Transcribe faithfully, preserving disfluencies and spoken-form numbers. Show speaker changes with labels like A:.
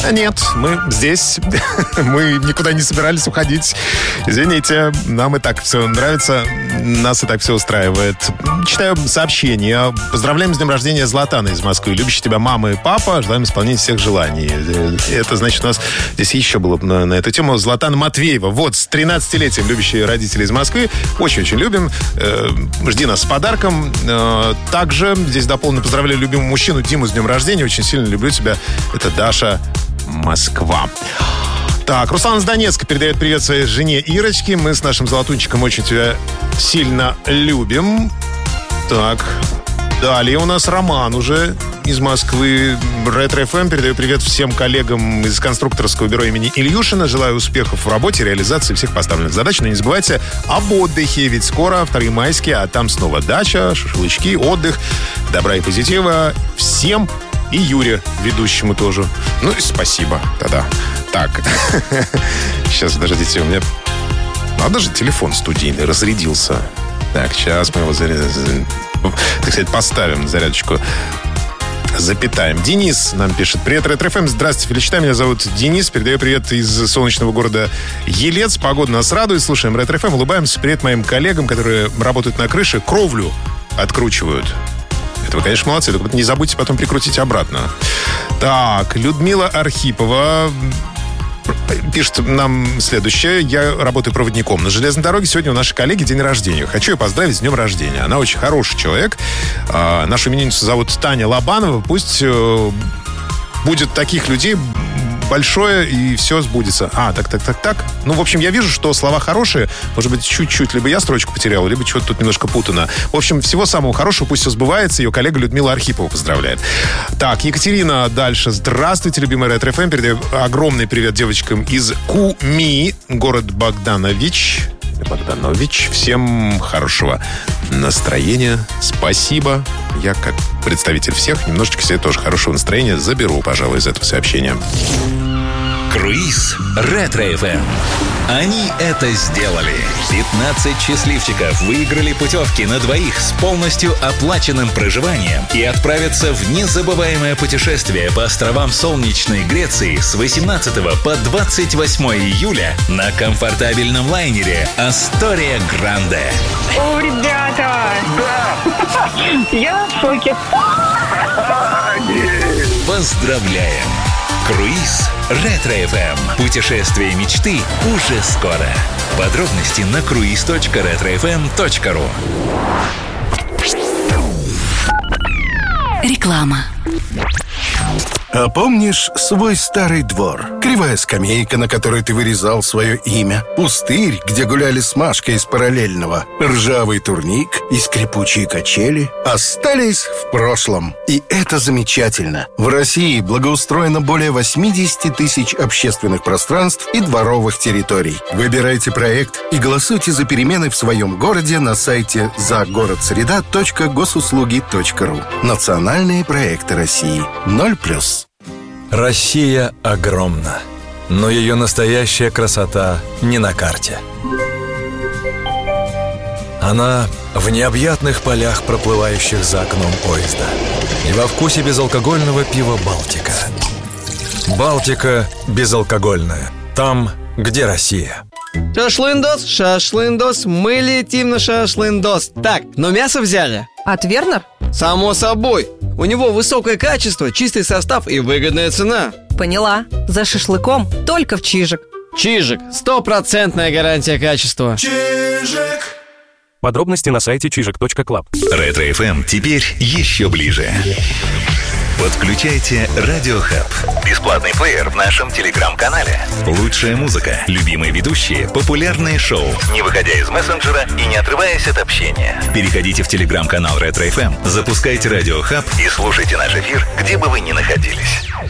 A: Нет, мы здесь. Мы никуда не собирались уходить. Извините, нам и так все нравится. Нас и так все устраивает. Читаю сообщение. Поздравляем с днем рождения Златана из Москвы. Любящие тебя мама и папа. Желаем исполнения всех желаний. Это значит, у нас здесь еще было на, на эту тему Златана Матвеева. Вот, с тринадцатилетием любящие родители из Москвы. Очень-очень любим. Э, жди нас с подарком. Э, также здесь дополнено поздравляю любимого мужчину Диму с днем рождения. Очень сильно люблю тебя. Это Даша, Москва. Так, Руслан из Донецка передает привет своей жене Ирочке. Мы с нашим Золотунчиком очень тебя сильно любим. Так, далее у нас Роман уже из Москвы. Ретро эф эм. Передаю привет всем коллегам из конструкторского бюро имени Ильюшина. Желаю успехов в работе, реализации всех поставленных задач. Но не забывайте об отдыхе, ведь скоро вторые майские, а там снова дача, шашлычки, отдых. Добра и позитива всем. И Юре, ведущему тоже. Ну и спасибо тогда. Так, сейчас, подождите, у меня... Надо же, телефон студийный разрядился. Так, сейчас мы его заряд... так сказать, поставим зарядочку. Запитаем. Денис нам пишет. Привет, Ретро эф эм. Здравствуйте, Феличита. Меня зовут Денис. Передаю привет из солнечного города Елец. Погода нас радует. Слушаем Ретро эф эм. Улыбаемся. Привет моим коллегам, которые работают на крыше. Кровлю откручивают. Это вы, конечно, молодцы. Только не забудьте потом прикрутить обратно. Так, Людмила Архипова пишет нам следующее. Я работаю проводником на железной дороге. Сегодня у нашей коллеги день рождения. Хочу ее поздравить с днем рождения. Она очень хороший человек. А, нашу именинницу зовут Таня Лобанова. Пусть э, будет таких людей большое, и все сбудется. А, так, так, так, так. Ну, в общем, я вижу, что слова хорошие. Может быть, чуть-чуть либо я строчку потерял, либо что-то тут немножко путано. В общем, всего самого хорошего. Пусть все сбывается. Ее коллега Людмила Архипова поздравляет. Так, Екатерина дальше. Здравствуйте, любимый Ретро эф эм. Передаю огромный привет девочкам из Куми, город Богданович. Богданович. Всем хорошего настроения. Спасибо. Я, как представитель всех, немножечко себе тоже хорошего настроения заберу, пожалуй, из этого сообщения.
B: Круиз Ретро эф эм. Они это сделали. пятнадцать счастливчиков выиграли путевки на двоих с полностью оплаченным проживанием и отправятся в незабываемое путешествие по островам солнечной Греции с восемнадцатого по двадцать восьмое июля на комфортабельном лайнере «Астория Гранде».
C: О, ребята! Да! Я в шоке.
B: Поздравляем! Круиз Ретро эф эм. Путешествие мечты уже скоро. Подробности на круиз точка ретро эф эм точка ру.
D: Реклама.
E: А помнишь свой старый двор? Кривая скамейка, на которой ты вырезал свое имя. Пустырь, где гуляли с Машкой из параллельного. Ржавый турник и скрипучие качели остались в прошлом. И это замечательно. В России благоустроено более восемьдесят тысяч общественных пространств и дворовых территорий. Выбирайте проект и голосуйте за перемены в своем городе на сайте загородсреда точка госуслуги точка ру. Национальные проекты России. ноль плюс.
F: Россия огромна, но ее настоящая красота не на карте. Она в необъятных полях, проплывающих за окном поезда, и во вкусе безалкогольного пива «Балтика». «Балтика» безалкогольная. Там, где Россия.
G: Шашлындос, шашлындос, мы летим на шашлындос. Так, но мясо взяли?
H: От Вернер?
G: Само собой. У него высокое качество, чистый состав и выгодная цена.
H: Поняла. За шашлыком только в Чижик.
G: Чижик. Стопроцентная гарантия качества.
I: Чижик. Подробности на сайте чижик точка клаб.
B: Ретро эф эм теперь еще ближе. Подключайте Радио Хаб. Бесплатный плеер в нашем телеграм-канале. Лучшая музыка, любимые ведущие, популярные шоу. Не выходя из мессенджера и не отрываясь от общения. Переходите в телеграм-канал Ретро эф эм, запускайте Радио Хаб и слушайте наш эфир, где бы вы ни находились.